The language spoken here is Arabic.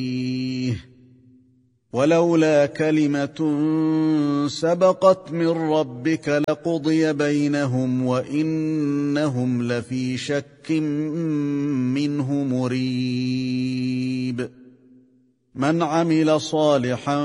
ولولا كلمة سبقت من ربك لقضي بينهم وإنهم لفي شك منه مريب من عمل صالحا